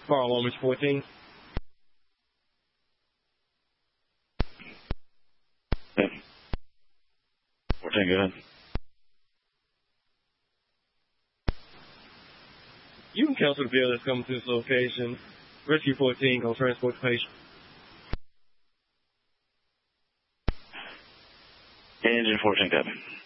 Fire alarm is 14. Yeah. 14, go ahead. You can cancel the bill that's coming to this location. Rescue 14, go transport the patient. Engine 14, copy.